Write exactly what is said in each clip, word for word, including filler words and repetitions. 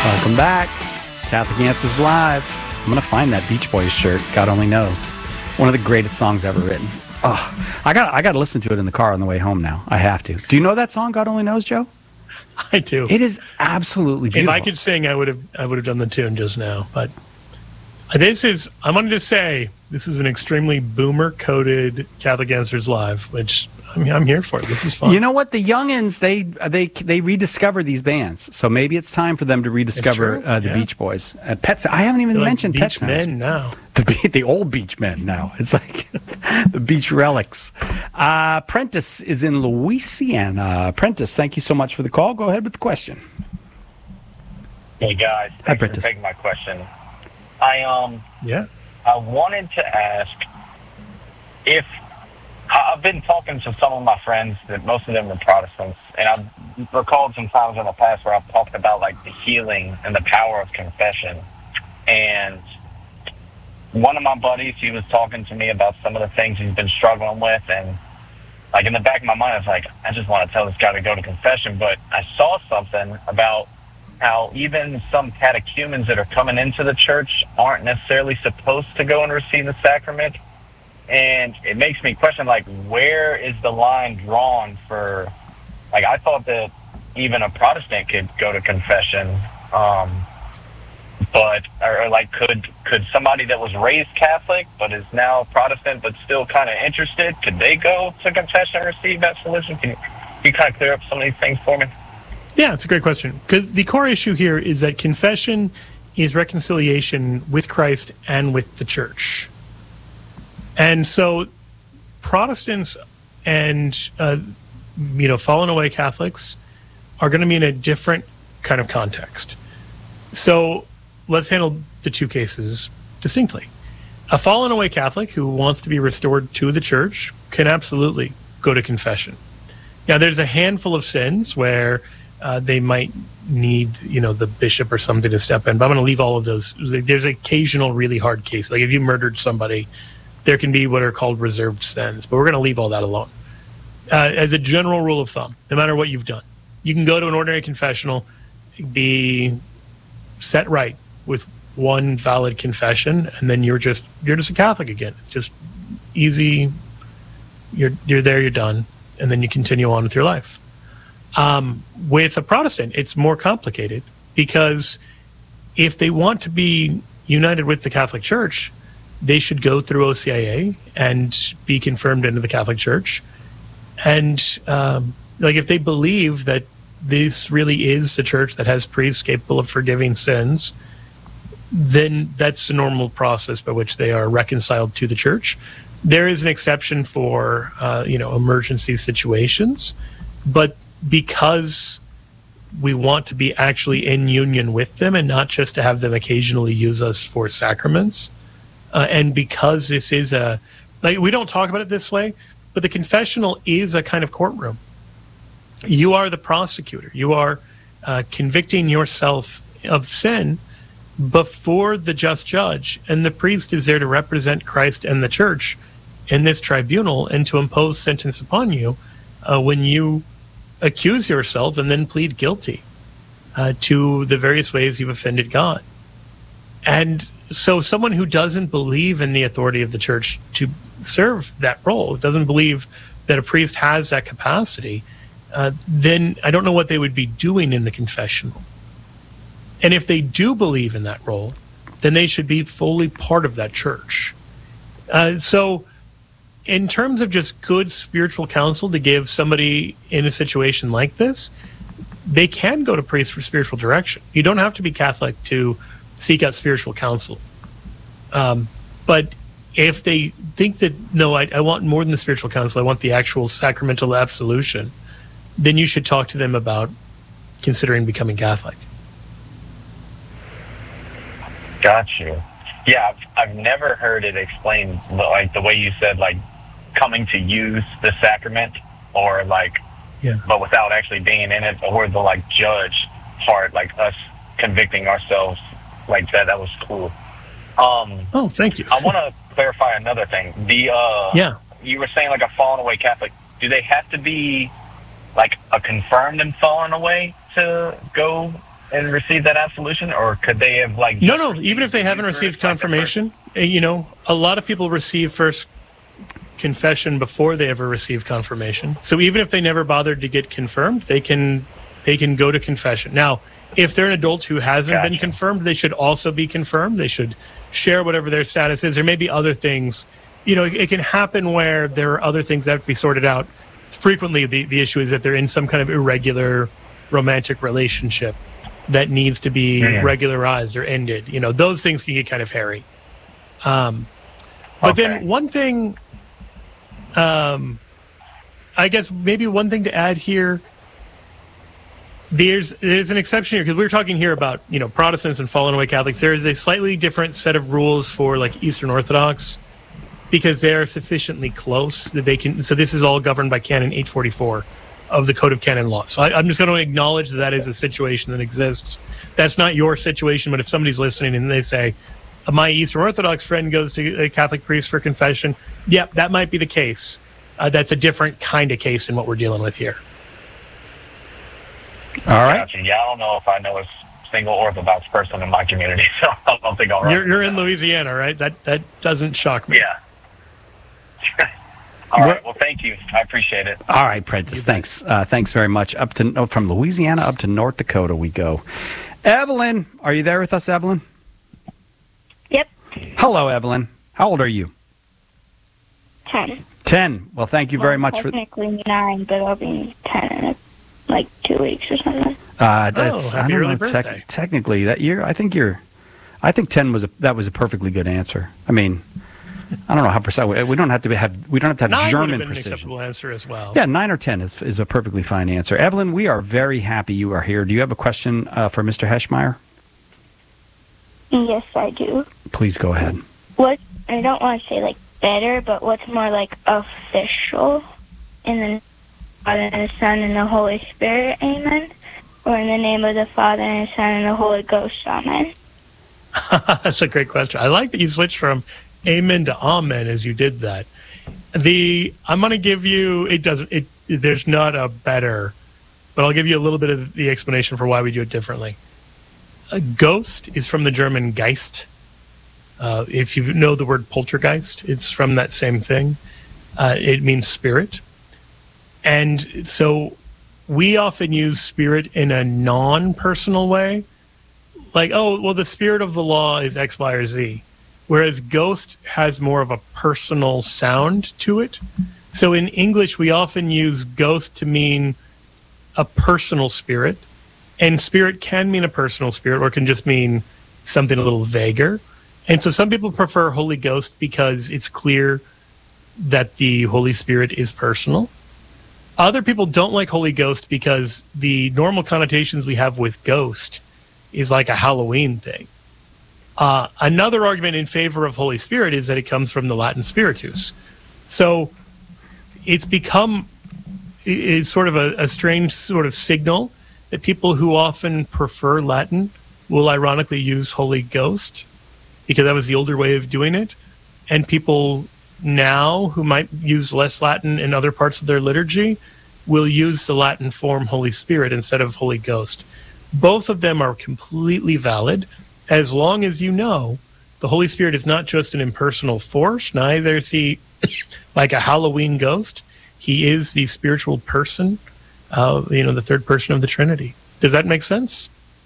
Welcome back. Catholic Answers Live. I'm going to find that Beach Boys shirt. God only knows. One of the greatest songs ever written. Oh, I got I got to listen to it in the car on the way home now. I have to. Do you know that song, God Only Knows, Joe? I do. It is absolutely beautiful. If I could sing, I would have I would have done the tune just now. But this is, I wanted to say, this is an extremely boomer-coded Catholic Answers Live, which I mean, I'm here for it. This is fun. You know what? The youngins, they they they rediscover these bands. So maybe it's time for them to rediscover uh, the yeah. Beach Boys. Uh, Pets. I haven't even They're mentioned like Pet Beach Sounds. Men now. The, the old Beach Men now. It's like the Beach Relics. Uh, Prentice is in Louisiana. Prentice, thank you so much for the call. Go ahead with the question. Hey, guys. Hi, Thanks Prentice. for taking my question. I, um, Yeah. I wanted to ask if I've been talking to some of my friends that most of them are Protestants, and I've recalled some times in the past where I've talked about like the healing and the power of confession. And one of my buddies, he was talking to me about some of the things he's been struggling with, and like in the back of my mind, I was like, I just want to tell this guy to go to confession. But I saw something about how even some catechumens that are coming into the church aren't necessarily supposed to go and receive the sacrament. And it makes me question, like, where is the line drawn for, like, I thought that even a Protestant could go to confession, um, but, or, or like, could could somebody that was raised Catholic but is now Protestant but still kind of interested, could they go to confession and receive that solution? Can you, can you kind of clear up some of these things for me? Yeah, it's a great question. Because the core issue here is that confession is reconciliation with Christ and with the church. And so Protestants and, uh, you know, fallen away Catholics are going to be in a different kind of context. So let's handle the two cases distinctly. A fallen away Catholic who wants to be restored to the church can absolutely go to confession. Now, there's a handful of sins where uh, they might need, you know, the bishop or something to step in, but I'm going to leave all of those. There's occasional really hard case. Like if you murdered somebody, there can be what are called reserved sins, but we're going to leave all that alone. Uh, as a general rule of thumb, no matter what you've done, you can go to an ordinary confessional, be set right with one valid confession, and then you're just you're just a Catholic again. It's just easy. You're you're there, you're done, and then you continue on with your life. Um, with a Protestant, it's more complicated because if they want to be united with the Catholic Church, they should go through O C I A and be confirmed into the Catholic Church. And um, like if they believe that this really is the church that has priests capable of forgiving sins, then that's the normal process by which they are reconciled to the church. There is an exception for uh, you know emergency situations, but because we want to be actually in union with them and not just to have them occasionally use us for sacraments, Uh, and because this is a, like, we don't talk about it this way, but the confessional is a kind of courtroom. You are the prosecutor. You are uh, convicting yourself of sin before the just judge, and the priest is there to represent Christ and the church in this tribunal and to impose sentence upon you uh, when you accuse yourself and then plead guilty uh, to the various ways you've offended God. And so someone who doesn't believe in the authority of the church to serve that role, doesn't believe that a priest has that capacity, uh, then I don't know what they would be doing in the confessional. And if they do believe in that role, then they should be fully part of that church. Uh, so in terms of just good spiritual counsel to give somebody in a situation like this, they can go to priests for spiritual direction. You don't have to be Catholic to seek out spiritual counsel. Um, but if they think that, no, I, I want more than the spiritual counsel, I want the actual sacramental absolution, then you should talk to them about considering becoming Catholic. Got you. Yeah, I've, I've never heard it explained like the way you said, like coming to use the sacrament, or like, yeah, but without actually being in it, or the like judge part, like us convicting ourselves like that. That was cool. Um, oh, thank you. I want to clarify another thing. The uh, yeah, you were saying like a fallen away Catholic. Do they have to be like a confirmed and fallen away to go and received that absolution, or could they have like? No, no. Even if they haven't received confirmation, you know, a lot of people receive first confession before they ever receive confirmation. So even if they never bothered to get confirmed, they can they can go to confession. Now, if they're an adult who hasn't Gotcha. been confirmed, they should also be confirmed. They should share whatever their status is. There may be other things. You know, it, it can happen where there are other things that have to be sorted out. Frequently, the, the issue is that they're in some kind of irregular romantic relationship that needs to be mm-hmm. regularized or ended. You know, those things can get kind of hairy. Um, but okay. then one thing, um, I guess maybe one thing to add here, there's there's an exception here, because we were talking here about, you know, Protestants and fallen away Catholics. There is a slightly different set of rules for like Eastern Orthodox, because they're sufficiently close that they can. So this is all governed by Canon eight forty-four of the Code of Canon Law. So I, I'm just going to acknowledge that that is a situation that exists. That's not your situation, but if somebody's listening and they say, my Eastern Orthodox friend goes to a Catholic priest for confession, yep, that might be the case. Uh, that's a different kind of case than what we're dealing with here. All right. Gotcha. Yeah, I don't know if I know a single Orthodox person in my community, so I don't think I'll. You're, you're in Louisiana, right? That that doesn't shock me. Yeah. All right. Well, thank you. I appreciate it. All right, Prentice. Thanks. Uh, thanks very much. Up to oh, from Louisiana up to North Dakota we go. Evelyn, are you there with us, Evelyn? Yep. Hello, Evelyn. How old are you? Ten. Ten. Well, thank you very well, much for. Technically nine, but I'll be ten in a, like two weeks or something. Uh, that's oh, I happy don't early know. birthday. Tec- technically, that year, I think you're. I think ten was a that was a perfectly good answer. I mean. I don't know how precise. We don't have to have. We don't have to have Nine German would have been precision. an acceptable answer as well. Yeah, nine or ten is is a perfectly fine answer. Evelyn, we are very happy you are here. Do you have a question uh, for Mister Heschmeyer? Yes, I do. Please go ahead. What I don't want to say like better, but what's more like official in the Father and the Son and the Holy Spirit, Amen, or in the name of the Father and the Son and the Holy Ghost, Amen? That's a great question. I like that you switched from amen to amen as you did that. The I'm going to give you it doesn't it there's not a better, but I'll give you a little bit of the explanation for why we do it differently. A ghost is from the German Geist. Uh, if you know the word poltergeist, it's from that same thing. Uh, it means spirit, and so we often use spirit in a non-personal way, like, oh, well, the spirit of the law is X, Y, or Z. Whereas ghost has more of a personal sound to it. So in English, we often use ghost to mean a personal spirit. And spirit can mean a personal spirit, or it can just mean something a little vaguer. And so some people prefer Holy Ghost because it's clear that the Holy Spirit is personal. Other people don't like Holy Ghost because the normal connotations we have with ghost is like a Halloween thing. Uh, another argument in favor of Holy Spirit is that it comes from the Latin spiritus. So it's become is sort of a, a strange sort of signal that people who often prefer Latin will ironically use Holy Ghost, because that was the older way of doing it. And people now who might use less Latin in other parts of their liturgy will use the Latin form Holy Spirit instead of Holy Ghost. Both of them are completely valid, as long as you know the Holy Spirit is not just an impersonal force, neither is he like a Halloween ghost. He is the spiritual person, uh, you know, the third person of the Trinity. Does that make sense?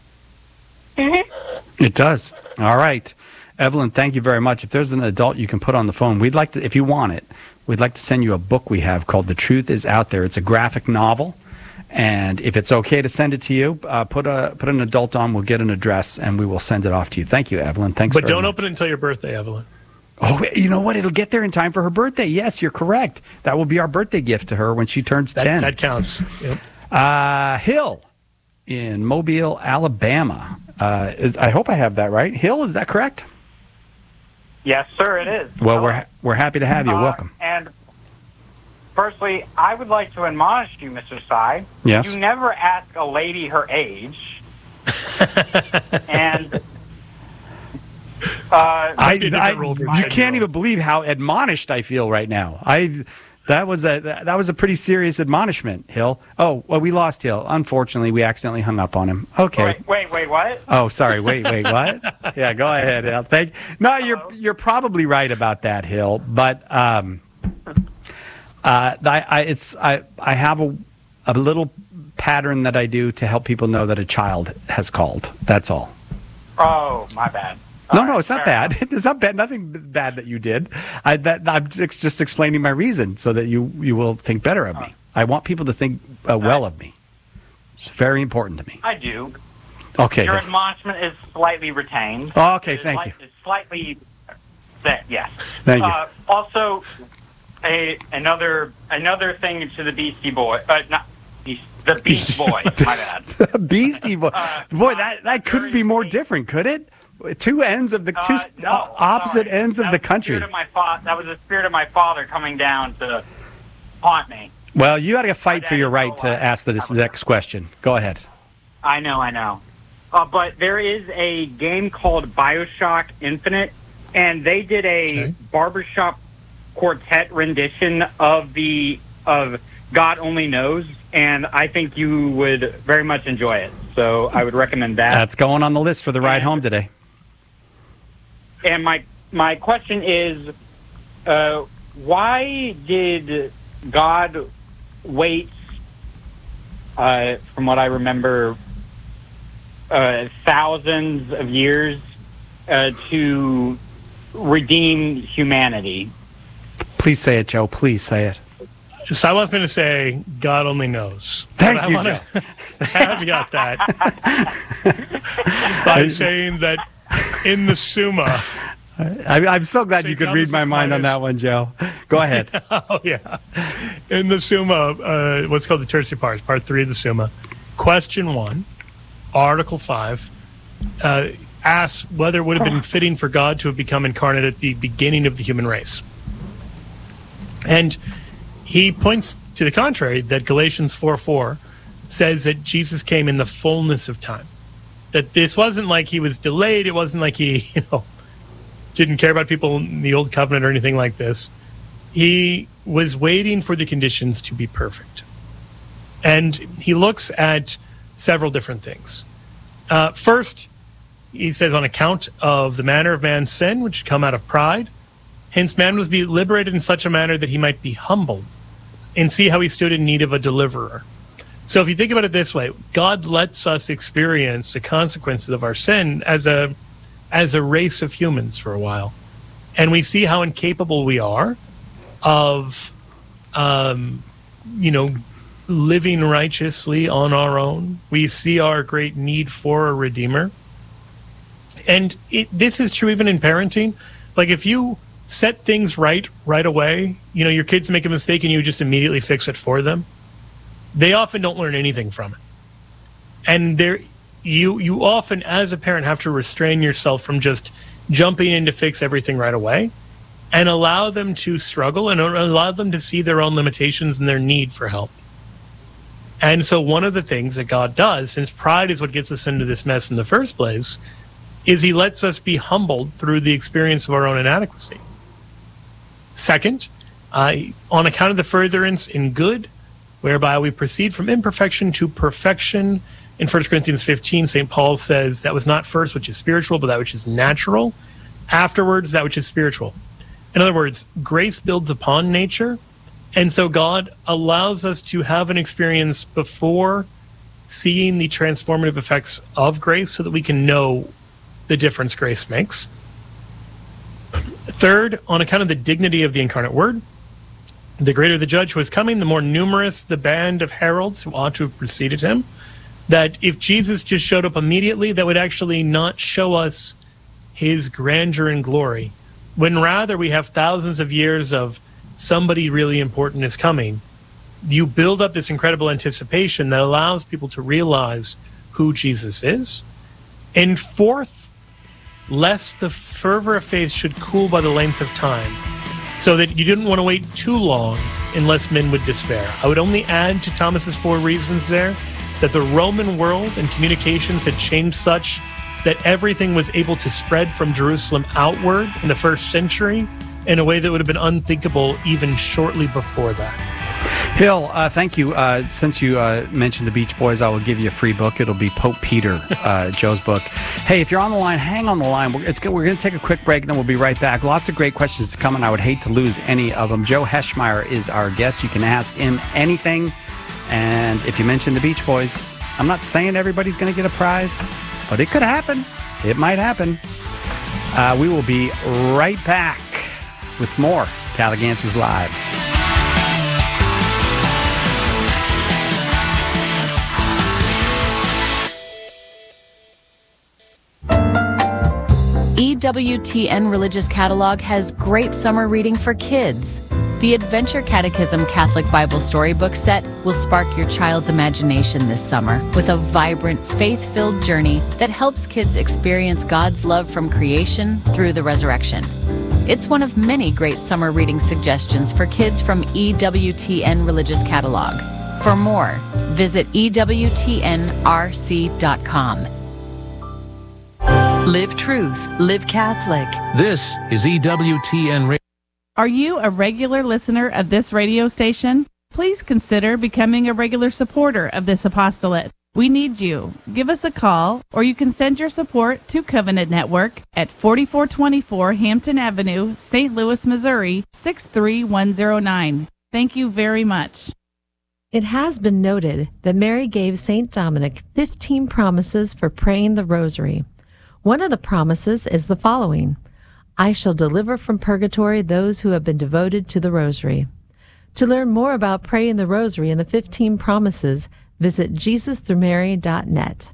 Mm-hmm. It does. All right. Evelyn, thank you very much. If there's an adult you can put on the phone, we'd like to, if you want it, we'd like to send you a book we have called The Truth Is Out There. It's a graphic novel. And if it's okay to send it to you, uh, put a put an adult on. We'll get an address, and we will send it off to you. Thank you, Evelyn. Thanks. But very don't much. open it until your birthday, Evelyn. Oh, you know what? It'll get there in time for her birthday. Yes, you're correct. That will be our birthday gift to her when she turns That, ten. that counts. Yep. Uh, Hill in Mobile, Alabama. Uh, is, I hope I have that right. Hill, is that correct? Yes, sir, it is. Well, Hello. we're ha- we're happy to have you. Uh, Welcome. And firstly, I would like to admonish you, Mister Sy. Yes. You never ask a lady her age. and uh, I, Maybe a I, different rule for you ten-year-olds. can't even believe how admonished I feel right now. I That was a that was a pretty serious admonishment, Hill. Oh, well, we lost Hill. Unfortunately, we accidentally hung up on him. Okay. Wait, wait, wait, what? Oh, sorry. Wait, wait, what? Yeah, go ahead, Hill. Thank. No, you're you're probably right about that, Hill. But um, uh, I, I it's I I have a a little pattern that I do to help people know that a child has called. That's all. Oh, my bad. No, All no, right, it's not fair bad. enough. It's not bad. Nothing bad that you did. I, that, I'm just just explaining my reason so that you, you will think better of me. I want people to think uh, well of me. It's very important to me. I do. Okay. Your admonishment is slightly retained. Oh, okay, It is thank li- you. It's slightly, that, yes. Thank you. Uh, also, a another another thing to the Beastie Boy. Uh, not Beast, the Beast Boy. My bad. Beastie Boy. Uh, Boy, that, that couldn't very be more sweet. different, could it? Two ends of the two Uh, no, uh, opposite sorry. ends of That the was country. spirit of my fa- that was the spirit of my father coming down to haunt me. Well, you got to fight My for dad your is right still to alive. ask the I was next question. Go ahead. I know, I know. Uh, but there is a game called Bioshock Infinite, and they did a Okay. barbershop quartet rendition of the of God Only Knows, and I think you would very much enjoy it. So I would recommend that. That's going on the list for the ride And- home today. And my my question is, uh, why did God wait? Uh, from what I remember, uh, thousands of years uh, to redeem humanity. Please say it, Joe. Please say it. So I was going to say, God only knows. Thank But I you, wanna Joe. caveat that by saying that in the Summa, I, I'm so glad Saint you could Thomas read my mind on Aquinas. that one, Joe. Go ahead. oh yeah, in the Summa, uh, what's called the Tertia Pars, part three of the Summa, question one, article five, uh, asks whether it would have been fitting for God to have become incarnate at the beginning of the human race. And he points to the contrary, that Galatians four four says that Jesus came in the fullness of time. That this wasn't like he was delayed. It wasn't like he, you know, didn't care about people in the old covenant or anything like this. He was waiting for the conditions to be perfect. And he looks at several different things. Uh, first, he says, on account of the manner of man's sin, which had come out of pride, hence man was be liberated in such a manner that he might be humbled and see how he stood in need of a deliverer. So if you think about it this way, God lets us experience the consequences of our sin as a as a race of humans for a while. And we see how incapable we are of, um, you know, living righteously on our own. We see our great need for a redeemer. And it, this is true even in parenting. Like if you set things right right away, you know, your kids make a mistake and you just immediately fix it for them, they often don't learn anything from it. And there, you you often, as a parent, have to restrain yourself from just jumping in to fix everything right away and allow them to struggle and allow them to see their own limitations and their need for help. And so one of the things that God does, since pride is what gets us into this mess in the first place, is he lets us be humbled through the experience of our own inadequacy. Second, uh, on account of the furtherance in good, whereby we proceed from imperfection to perfection. In First Corinthians fifteen, Saint Paul says that was not first which is spiritual, but that which is natural. Afterwards, that which is spiritual. In other words, grace builds upon nature. And so God allows us to have an experience before seeing the transformative effects of grace so that we can know the difference grace makes. Third, on account of the dignity of the incarnate word, the greater the judge who is coming, the more numerous the band of heralds who ought to have preceded him. That if Jesus just showed up immediately, that would actually not show us his grandeur and glory, when rather we have thousands of years of somebody really important is coming. You build up this incredible anticipation that allows people to realize who Jesus is. And fourth, lest the fervor of faith should cool by the length of time, so that you didn't want to wait too long unless men would despair. I would only add to Thomas's four reasons there that the Roman world and communications had changed such that everything was able to spread from Jerusalem outward in the first century in a way that would have been unthinkable even shortly before that. Hill, uh, thank you. Uh, since you uh, mentioned the Beach Boys, I will give you a free book. It'll be Pope Peter, uh, Joe's book. Hey, if you're on the line, hang on the line. We're, it's good. We're going to take a quick break, and then we'll be right back. Lots of great questions to come, and I would hate to lose any of them. Joe Heschmeyer is our guest. You can ask him anything. And if you mention the Beach Boys, I'm not saying everybody's going to get a prize, but it could happen. It might happen. Uh, we will be right back with more Catholic Answers Live. E W T N Religious Catalog has great summer reading for kids. The Adventure Catechism Catholic Bible Storybook Set will spark your child's imagination this summer with a vibrant, faith-filled journey that helps kids experience God's love from creation through the resurrection. It's one of many great summer reading suggestions for kids from E W T N Religious Catalog. For more, visit E W T N R C dot com. Live truth, live Catholic. This is E W T N Radio. Are you a regular listener of this radio station? Please consider becoming a regular supporter of this apostolate. We need you. Give us a call, or you can send your support to Covenant Network at forty-four twenty-four Hampton Avenue, Saint Louis, Missouri, six three one zero nine. Thank you very much. It has been noted that Mary gave Saint Dominic fifteen promises for praying the rosary. One of the promises is the following: I shall deliver from purgatory those who have been devoted to the rosary. To learn more about praying the rosary and the fifteen promises, visit Jesus through Mary dot net.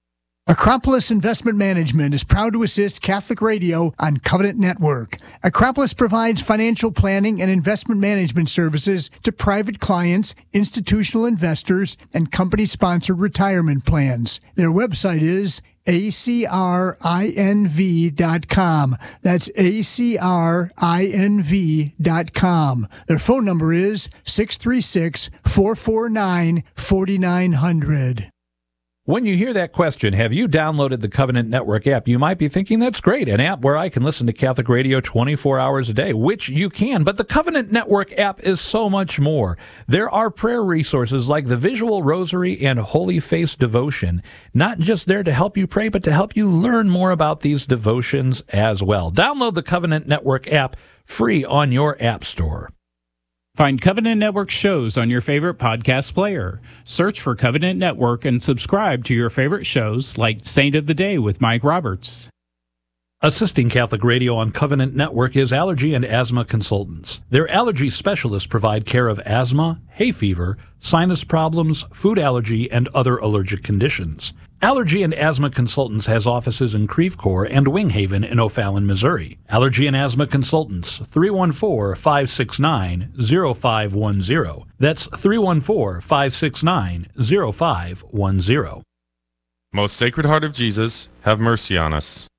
Acropolis Investment Management is proud to assist Catholic Radio on Covenant Network. Acropolis provides financial planning and investment management services to private clients, institutional investors, and company-sponsored retirement plans. Their website is A C R I N V dot com. That's A C R I N V dot com. Their phone number is six three six, four four nine, four nine zero zero. When you hear that question, have you downloaded the Covenant Network app? You might be thinking, that's great, an app where I can listen to Catholic radio twenty-four hours a day, which you can, but the Covenant Network app is so much more. There are prayer resources like the Visual Rosary and Holy Face Devotion, not just there to help you pray, but to help you learn more about these devotions as well. Download the Covenant Network app free on your app store. Find Covenant Network shows on your favorite podcast player. Search for Covenant Network and subscribe to your favorite shows like Saint of the Day with Mike Roberts. Assisting Catholic Radio on Covenant Network is Allergy and Asthma Consultants. Their allergy specialists provide care of asthma, hay fever, sinus problems, food allergy, and other allergic conditions. Allergy and Asthma Consultants has offices in Creve Coeur and Wing Haven in O'Fallon, Missouri. Allergy and Asthma Consultants, three one four, five six nine, zero five one zero. That's three one four, five six nine, zero five one zero. Most Sacred Heart of Jesus, have mercy on us.